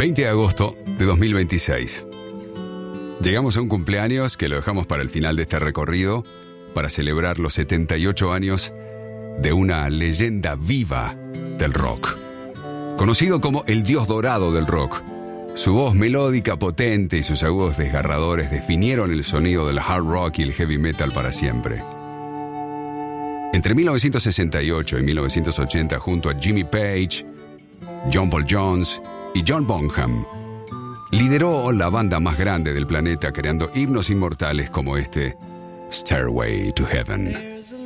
20 de agosto de 2026. Llegamos a un cumpleaños que lo dejamos para el final de este recorrido, para celebrar los 78 años de una leyenda viva del rock. Conocido como el dios dorado del rock, su voz melódica potente y sus agudos desgarradores definieron el sonido del hard rock y el heavy metal para siempre. Entre 1968 y 1980, junto a Jimmy Page, John Paul Jones y John Bonham, lideró la banda más grande del planeta, creando himnos inmortales como este Stairway to Heaven.